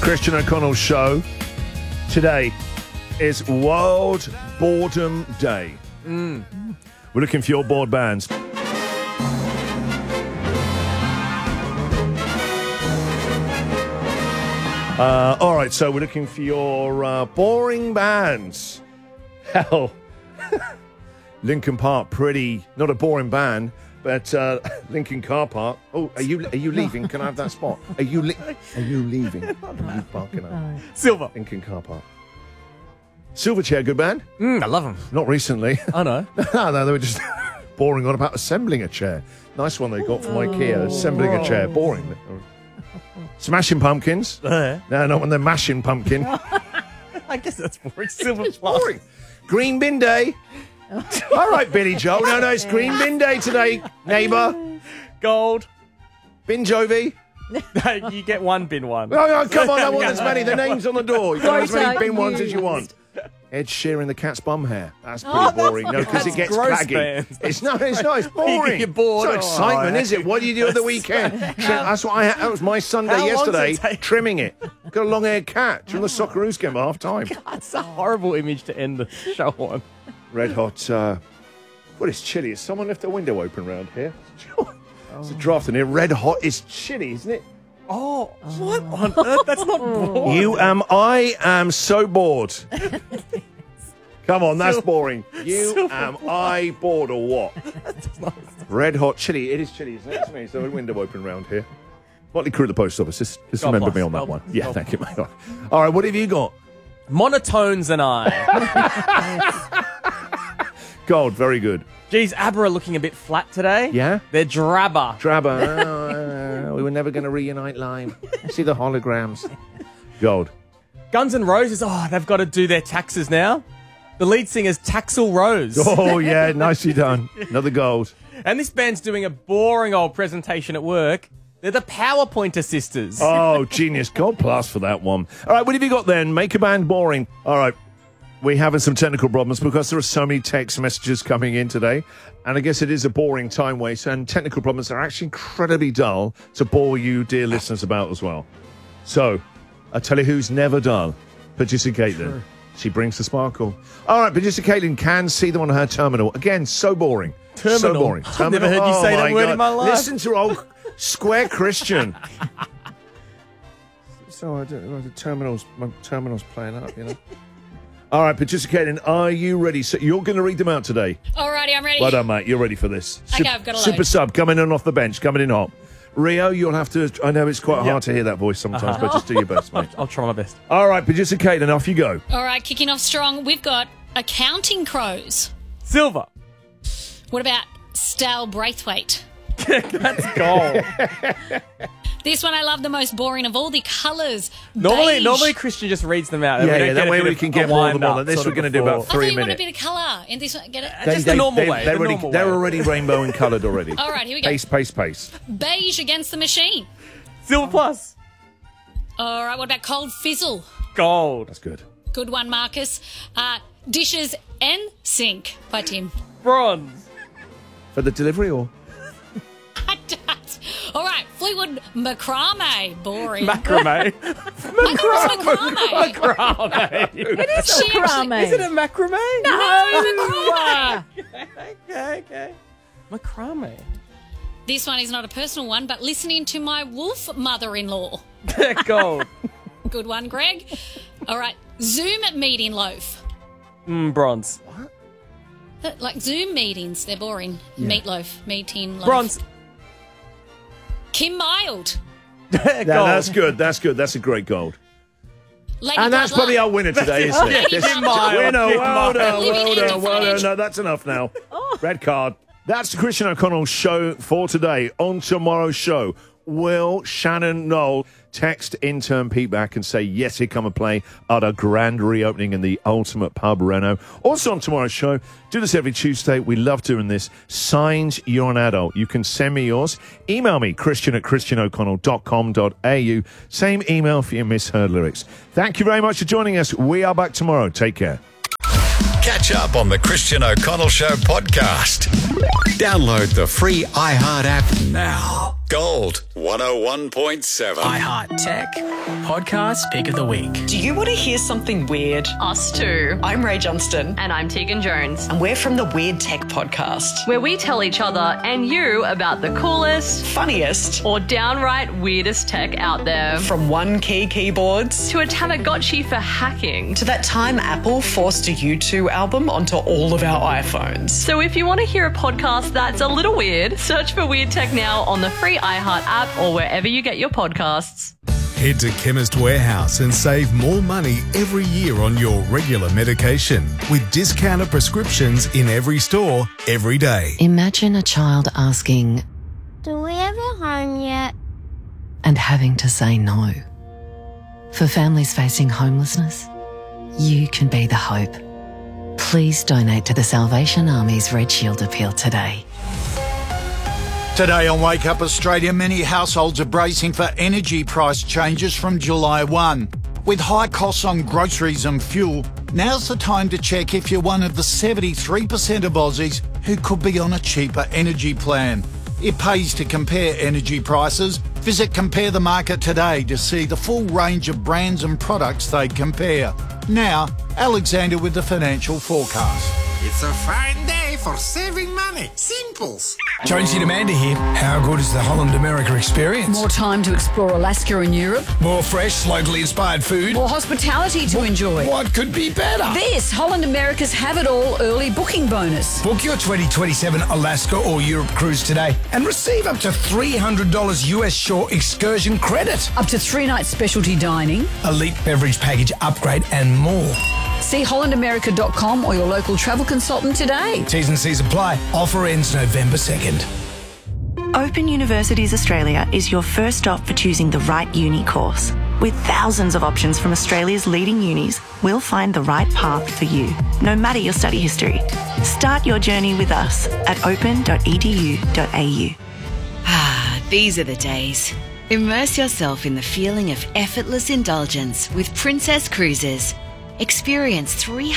Christian O'Connell Show. Today is World Boredom Day. We're looking for your bored bands. All right, so we're looking for your boring bands. Hell, Linkin Park, not a boring band, but Linkin Car Park. Oh, are you leaving? Can I have that spot? Are you leaving? Are you barking up? Silver. Linkin Car Park. Silverchair, good band? I love them. Not recently. I know. No, they were just boring on about assembling a chair. Nice one they got from IKEA. Assembling a chair. Boring. Smashing Pumpkins. No, not when they're mashing pumpkin. I guess that's boring. Silver It's plus. boring. Green Bin Day. All right, Billy Joel. No, it's Green Bin Day today, neighbour. Gold. Bin Jovi. You get one bin one. Oh, come on, I want as many. The name's on the door. You can have as many Photo bin ones as used. you want. Ed Sheeran, the cat's bum hair. That's pretty boring. No, because it That's gets gross, claggy. man. It's not. It's boring. You're bored. It's not excitement, Oh, is it? What do you do at the weekend? That's what that was my Sunday How long does yesterday. it take? Trimming it. Got a long-haired cat during the Socceroos game at half time. That's a horrible image to end the show on. Red hot. Well, it's chilly. Has someone left a window open round here? It's a draft in here. Red hot. It's chilly, isn't it? Oh, what on earth? That's not boring. I am so bored. Come on, that's boring. Am I bored or what? Red hot chilly. It is chilly, isn't it? There's a window open round here. Motley Crue at the post office. Just God remember bless. me on that God- one. Yeah, God thank you, mate. All right, what have you got? Monotones and I. Gold, very good. Geez, ABBA are looking a bit flat today. Yeah? They're drabber. Drabber. We were never going to reunite live. See the holograms. Gold. Guns N' Roses, they've got to do their taxes now. The lead singer's Taxel Rose. Oh, yeah, nicely done. Another gold. And this band's doing a boring old presentation at work. They're the PowerPointer sisters. Oh, genius. Gold plus for that one. All right, what have you got then? Make a band boring. All right. We're having some technical problems because there are so many text messages coming in today. And I guess it is a boring time waste. And technical problems are actually incredibly dull to bore you, dear listeners, about as well. So, I'll tell you who's never dull. Producer Caitlin. She brings the sparkle. All right, Producer Caitlin can see them on her terminal. Again, so boring. Terminal? So boring. I've never heard you say that word in my life. Listen to old Square Christian. So I don't know, my terminal's playing up, you know. All right, Producer Caitlin, are you ready? So you're going to read them out today. Alrighty, I'm ready. Well done, mate. You're ready for this. Okay, I've got a load. Super sub coming in off the bench, coming in hot. Rio, you'll have to. I know it's quite hard to hear that voice sometimes, but just do your best, mate. I'll try my best. All right, Producer Caitlin, off you go. All right, kicking off strong. We've got Accounting Crows. Silver. What about Stale Braithwaite? That's gold. This one I love the most, boring of all the colours. Normally Christian just reads them out. Yeah, that way we can get more than one. This we're going to do about I thought 3 you wanted a minutes. bit of colour in this one. Get it? Just the normal way. They're already rainbow and coloured already. All right, here we go. Pace. Beige Against the Machine. Silver plus. All right, what about Cold Fizzle? Gold. That's good. Good one, Marcus. Dishes and Sink by Tim. Bronze. For the delivery or? All right, Fleetwood Macrame. Boring. Macrame. Macrame. Macrame. It is macrame. Is it a macrame? No, macrame. Okay. Macrame. This one is not a personal one, but listening to my wolf mother-in-law. Gold. Good one, Greg. All right, Zoom meeting loaf. Bronze. Like Zoom meetings, they're boring. Meatloaf, meeting loaf. Bronze. Kim Mild. Gold. That's good. That's a great gold. Lady And that's Butler. probably our winner today, isn't it? Lady Butler. Winner, Kim well done, Living well in done, the well done. footage. No, that's enough now. Red card. That's the Christian O'Connell show for today. On tomorrow's show, will Shannon Knoll text intern Pete back and say, yes, he come and play at a grand reopening in the Ultimate Pub Reno. Also on tomorrow's show, do this every Tuesday. We love doing this. Signs You're an Adult. You can send me yours. Email me, christian@christianoconnell.com.au. Same email for your misheard lyrics. Thank you very much for joining us. We are back tomorrow. Take care. Catch up on the Christian O'Connell Show podcast. Download the free iHeart app now. Gold 101.7. iHeart Tech Podcast Pick of the Week. Do you want to hear something weird? Us too. I'm Ray Johnston. And I'm Tegan Jones. And we're from the Weird Tech Podcast, where we tell each other and you about the coolest, funniest, or downright weirdest tech out there. From One Key keyboards to a Tamagotchi for hacking. To that time Apple forced a U2 album onto all of our iPhones. So if you want to hear a podcast that's a little weird, search for Weird Tech now on the free iHeart app or wherever you get your podcasts. Head to Chemist Warehouse and save more money every year on your regular medication with discounted prescriptions in every store, every day. Imagine a child asking, "Do we have a home yet?" and having to say no. For families facing homelessness, you can be the hope. Please donate to the Salvation Army's Red Shield Appeal today. Today on Wake Up Australia, many households are bracing for energy price changes from July 1. With high costs on groceries and fuel, now's the time to check if you're one of the 73% of Aussies who could be on a cheaper energy plan. It pays to compare energy prices. Visit Compare the Market today to see the full range of brands and products they compare. Now, Alexander with the financial forecast. It's a fine day for saving money. Simples. Jonesy and Amanda here. How good is the Holland America experience? More time to explore Alaska and Europe. More fresh, locally inspired food. More hospitality to enjoy. What could be better? This Holland America's Have It All early booking bonus. Book your 2027 Alaska or Europe cruise today and receive up to $300 US shore excursion credit. Up to 3 nights specialty dining. Elite beverage package upgrade and more. See hollandamerica.com or your local travel consultant today. T's and C's apply. Offer ends November 2nd. Open Universities Australia is your first stop for choosing the right uni course. With thousands of options from Australia's leading unis, we'll find the right path for you, no matter your study history. Start your journey with us at open.edu.au. These are the days. Immerse yourself in the feeling of effortless indulgence with Princess Cruises. Experience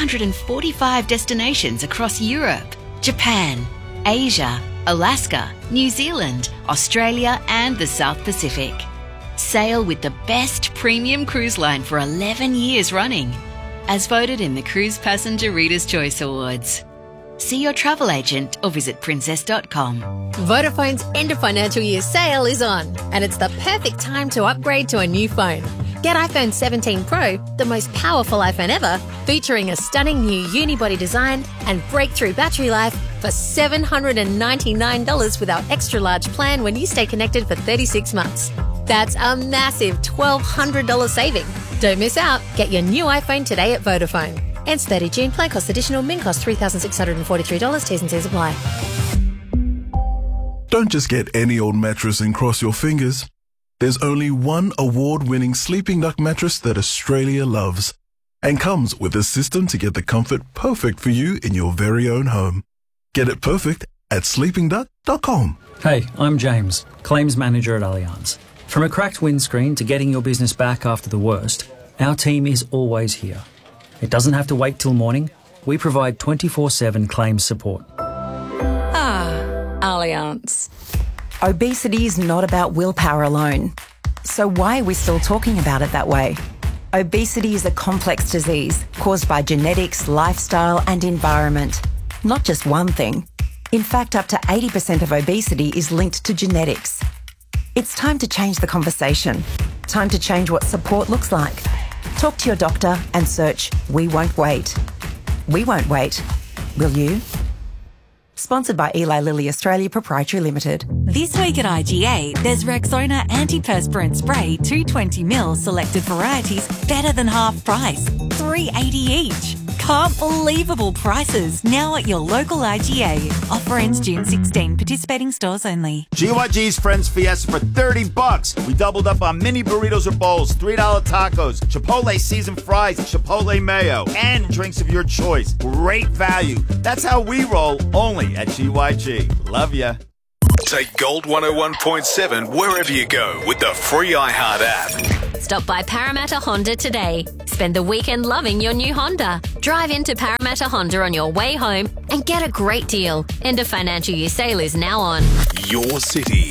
345 destinations across Europe, Japan, Asia, Alaska, New Zealand, Australia and the South Pacific. Sail with the best premium cruise line for 11 years running, as voted in the Cruise Passenger Reader's Choice Awards. See your travel agent or visit princess.com. Vodafone's end of financial year sale is on, and it's the perfect time to upgrade to a new phone. Get iPhone 17 Pro, the most powerful iPhone ever, featuring a stunning new unibody design and breakthrough battery life for $799 with our extra large plan when you stay connected for 36 months. That's a massive $1,200 saving. Don't miss out. Get your new iPhone today at Vodafone. Ends 30 June. Plan cost additional. Min cost $3,643. T's and C's apply. Don't just get any old mattress and cross your fingers. There's only one award-winning Sleeping Duck mattress that Australia loves and comes with a system to get the comfort perfect for you in your very own home. Get it perfect at sleepingduck.com. Hey, I'm James, Claims Manager at Allianz. From a cracked windscreen to getting your business back after the worst, our team is always here. It doesn't have to wait till morning. We provide 24/7 claims support. Allianz. Obesity is not about willpower alone. So why are we still talking about it that way? Obesity is a complex disease caused by genetics, lifestyle and environment. Not just one thing. In fact, up to 80% of obesity is linked to genetics. It's time to change the conversation. Time to change what support looks like. Talk to your doctor and search We Won't Wait. We won't wait. Will you? Sponsored by Eli Lilly Australia Proprietary Limited. This week at IGA, there's Rexona Antiperspirant Spray 220ml selected varieties better than half price, $3.80 each. Can't believable prices now at your local IGA. Offer ends June 16. Participating stores only. GYG's Friends Fiesta for $30. We doubled up on mini burritos or bowls, $3 tacos, Chipotle seasoned fries, Chipotle mayo, and drinks of your choice. Great value. That's how we roll, only at GYG. Love ya. Take Gold 101.7 wherever you go with the free iHeart app. Stop by Parramatta Honda today. Spend the weekend loving your new Honda. Drive into Parramatta Honda on your way home and get a great deal. End of financial year sale is now on. Your city.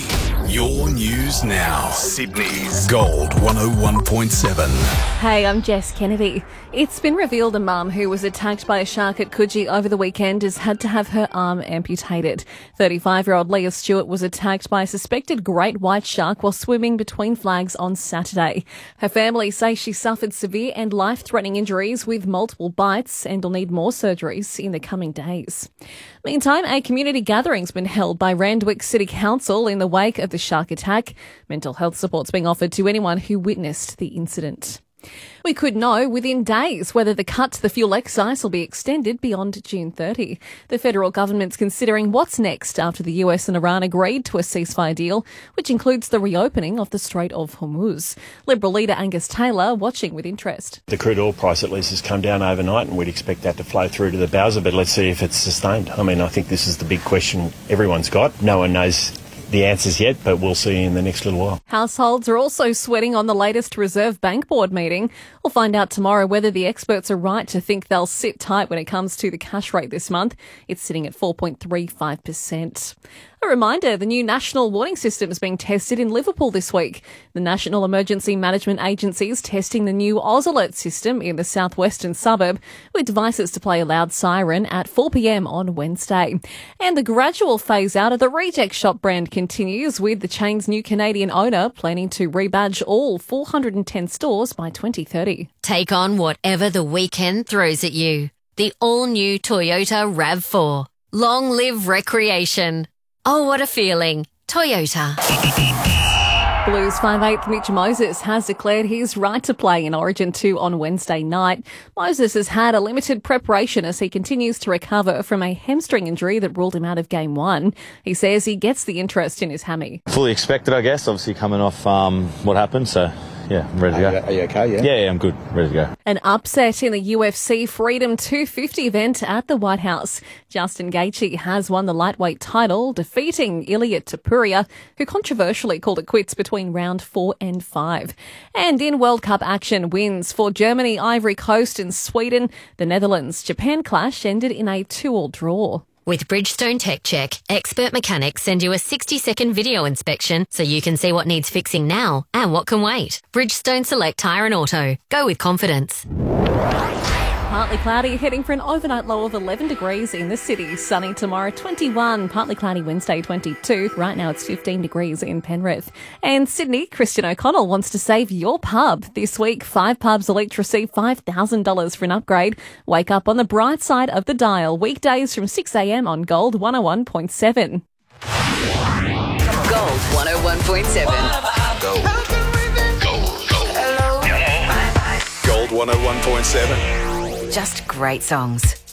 Your news now. Sydney's Gold 101.7. Hey, I'm Jess Kennedy. It's been revealed a mum who was attacked by a shark at Coogee over the weekend has had to have her arm amputated. 35-year-old Leah Stewart was attacked by a suspected great white shark while swimming between flags on Saturday. Her family say she suffered severe and life-threatening injuries with multiple bites and will need more surgeries in the coming days. Meantime, a community gathering's been held by Randwick City Council in the wake of the shark attack. Mental health support's being offered to anyone who witnessed the incident. We could know within days whether the cut to the fuel excise will be extended beyond June 30. The federal government's considering what's next after the US and Iran agreed to a ceasefire deal, which includes the reopening of the Strait of Hormuz. Liberal leader Angus Taylor watching with interest. The crude oil price at least has come down overnight, and we'd expect that to flow through to the Bowser, but let's see if it's sustained. I mean, I think this is the big question everyone's got. No one knows the answers yet, but we'll see in the next little while. Households are also sweating on the latest Reserve Bank Board meeting. We'll find out tomorrow whether the experts are right to think they'll sit tight when it comes to the cash rate this month. It's sitting at 4.35%. A reminder, the new national warning system is being tested in Liverpool this week. The National Emergency Management Agency is testing the new Oz Alert system in the southwestern suburb with devices to play a loud siren at 4 p.m. on Wednesday. And the gradual phase out of the Reject Shop brand continues, with the chain's new Canadian owner planning to rebadge all 410 stores by 2030. Take on whatever the weekend throws at you. The all-new Toyota RAV4. Long live recreation. Oh, what a feeling. Toyota. Blues 5'8" Mitch Moses has declared his right to play in Origin 2 on Wednesday night. Moses has had a limited preparation as he continues to recover from a hamstring injury that ruled him out of Game 1. He says he gets the interest in his hammy. Fully expected, I guess, obviously coming off what happened, so yeah, I'm ready to go. Are you okay, yeah? Yeah, I'm good, ready to go. An upset in the UFC Freedom 250 event at the White House. Justin Gaethje has won the lightweight title, defeating Ilia Topuria, who controversially called it quits between round 4 and 5. And in World Cup action, wins for Germany, Ivory Coast and Sweden. The Netherlands-Japan clash ended in a 2-2 draw. With Bridgestone Tech Check, expert mechanics send you a 60-second video inspection so you can see what needs fixing now and what can wait. Bridgestone Select Tyre and Auto. Go with confidence. Partly cloudy, heading for an overnight low of 11 degrees in the city. Sunny tomorrow, 21. Partly cloudy Wednesday, 22. Right now it's 15 degrees in Penrith. And Sydney, Christian O'Connell wants to save your pub. This week, 5 pubs will each receive $5,000 for an upgrade. Wake up on the bright side of the dial. Weekdays from 6 a.m. on Gold 101.7. Gold 101.7. Gold 101.7. Just great songs.